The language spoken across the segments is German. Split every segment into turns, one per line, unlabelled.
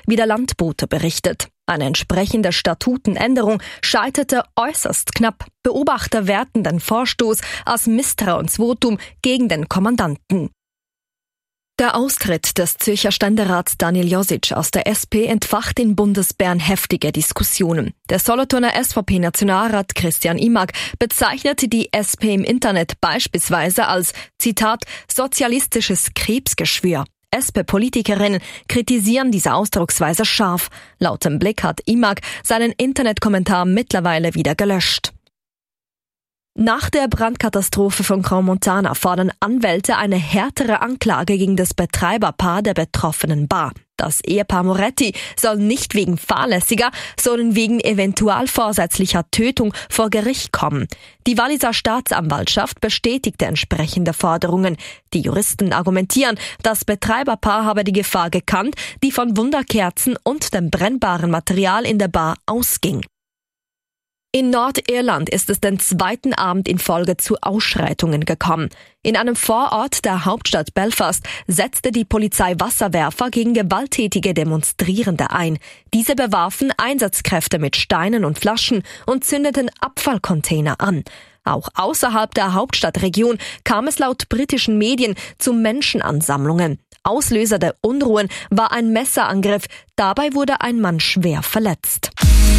wie der Landbote berichtet. Eine entsprechende Statutenänderung scheiterte äußerst knapp. Beobachter werten den Vorstoß als Misstrauensvotum gegen den Kommandanten. Der Austritt des Zürcher Ständerats Daniel Josic aus der SP entfacht in Bundesbern heftige Diskussionen. Der Solothurner SVP-Nationalrat Christian Imag bezeichnete die SP im Internet beispielsweise als, Zitat, sozialistisches Krebsgeschwür. SP-Politikerinnen kritisieren diese Ausdrucksweise scharf. Laut dem Blick hat Imag seinen Internetkommentar mittlerweile wieder gelöscht. Nach der Brandkatastrophe von Crans-Montana fordern Anwälte eine härtere Anklage gegen das Betreiberpaar der betroffenen Bar. Das Ehepaar Moretti soll nicht wegen fahrlässiger, sondern wegen eventualvorsätzlicher Tötung vor Gericht kommen. Die Walliser Staatsanwaltschaft bestätigte entsprechende Forderungen. Die Juristen argumentieren, das Betreiberpaar habe die Gefahr gekannt, die von Wunderkerzen und dem brennbaren Material in der Bar ausging. In Nordirland ist es den zweiten Abend in Folge zu Ausschreitungen gekommen. In einem Vorort der Hauptstadt Belfast setzte die Polizei Wasserwerfer gegen gewalttätige Demonstrierende ein. Diese bewarfen Einsatzkräfte mit Steinen und Flaschen und zündeten Abfallcontainer an. Auch außerhalb der Hauptstadtregion kam es laut britischen Medien zu Menschenansammlungen. Auslöser der Unruhen war ein Messerangriff. Dabei wurde ein Mann schwer verletzt.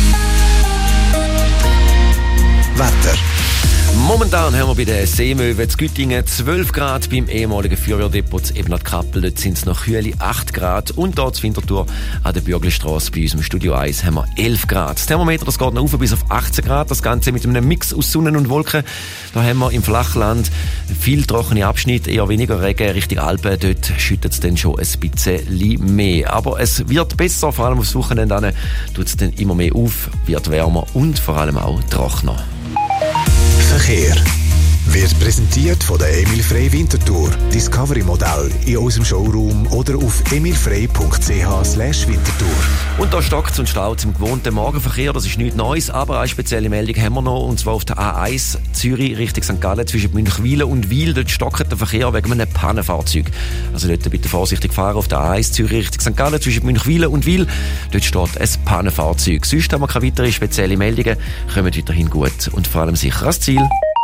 Wetter. Momentan haben wir bei den Seemöwen zu Güttingen 12 Grad, beim ehemaligen Feuerwehrdepot zu Ebnat-Kappel, dort sind es noch kühle 8 Grad und dort zu Winterthur an der Bürglistrasse bei uns im Studio 1 haben wir 11 Grad. Das Thermometer das geht noch auf bis auf 18 Grad, das Ganze mit einem Mix aus Sonne und Wolken. Da haben wir im Flachland viel trockene Abschnitte, eher weniger Regen, Richtung Alpen, dort schüttet es dann schon ein bisschen mehr. Aber es wird besser, vor allem aufs Wochenende an, tut es dann immer mehr auf, wird wärmer und vor allem auch trockener.
Verkehr wird präsentiert von der Emil Frey Winterthur. Discovery-Modell in unserem Showroom oder auf emilfrey.ch/Winterthur.
Und da stockt und staut im gewohnten Morgenverkehr. Das ist nichts Neues, aber eine spezielle Meldung haben wir noch. Und zwar auf der A1 Zürich Richtung St. Gallen zwischen Münchwilen und Wil. Dort stockt der Verkehr wegen einem Pannenfahrzeug. Also dort bitte vorsichtig fahren auf der A1 Zürich Richtung St. Gallen zwischen Münchwilen und Wil. Dort steht ein Pannenfahrzeug. Sonst haben wir keine weiteren spezielle Meldungen. Kommen weiterhin gut und vor allem sicher ans Ziel.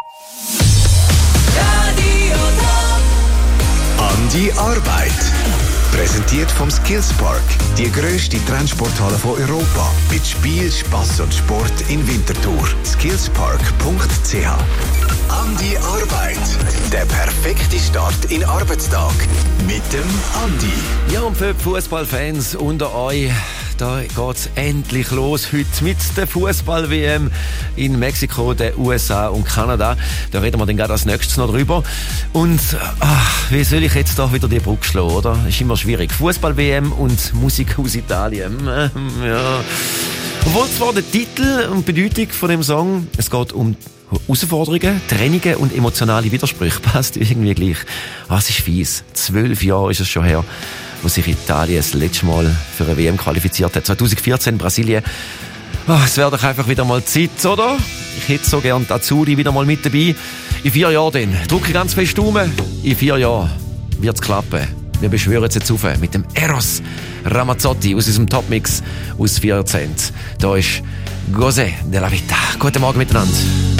An die Arbeit. Präsentiert vom Skillspark, die grösste Trendsporthalle von Europa. Mit Spiel, Spass und Sport in Winterthur. Skillspark.ch. An die Arbeit. Der perfekte Start in den Arbeitstag. Mit dem Andi.
Ja, und für die Fußballfans unter euch, da geht's endlich los heute mit der Fußball-WM in Mexiko, den USA und Kanada. Da reden wir dann gerade als nächstes noch drüber. Und wie soll ich jetzt da wieder die Brücke schlagen, oder? Das ist immer schwierig. Fußball-WM und Musik aus Italien. Ja. Obwohl zwar der Titel und die Bedeutung von dem Song, es geht um Herausforderungen, Trainingen und emotionale Widersprüche, passt irgendwie gleich. Es ist fies. 12 Jahre ist es schon her, wo sich Italien das letzte Mal für eine WM qualifiziert hat. 2014 in Brasilien. Es wäre doch einfach wieder mal Zeit, oder? Ich hätte so gern Azzurri wieder mal mit dabei. In 4 Jahren dann. Drücke ganz fest Daumen. In 4 Jahren wird's klappen. Wir beschwören es jetzt auf mit dem Eros Ramazzotti aus unserem Topmix aus 14. Da ist Gose della Vita. Guten Morgen miteinander.